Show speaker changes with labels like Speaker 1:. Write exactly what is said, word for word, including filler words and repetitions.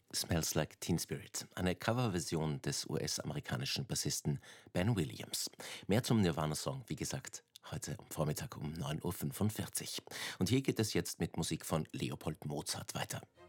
Speaker 1: Smells Like Teen Spirit, eine Coverversion des U S-amerikanischen Bassisten Ben Williams. Mehr zum Nirvana-Song, wie gesagt, heute am Vormittag um neun Uhr fünfundvierzig. Und hier geht es jetzt mit Musik von Leopold Mozart weiter.